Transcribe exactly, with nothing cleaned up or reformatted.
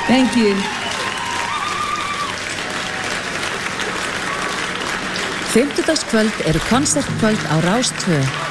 Thank you. Fimmtudagskvöld eru konsertkvöld á Rás tvö.